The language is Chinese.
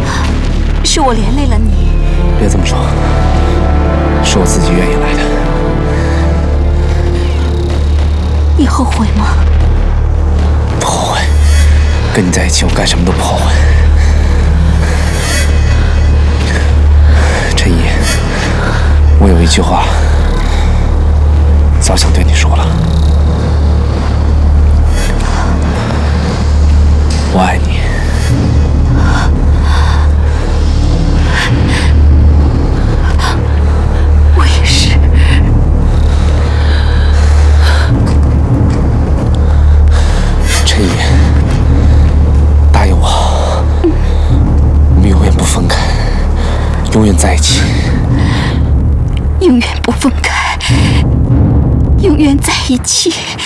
是我连累了你。 别这么说，是我自己愿意来的。 你后悔吗？ 不后悔，跟你在一起，我干什么都不后悔。陈怡，我有一句话，早想对你说了，我爱你。 我也是。 陈怡，答应我，我们永远不分开，永远在一起。 永远不分开，永远在一起。